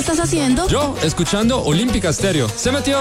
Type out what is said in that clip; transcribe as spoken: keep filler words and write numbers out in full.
estás haciendo? Yo, escuchando Olímpica Estéreo. ¡Se metió!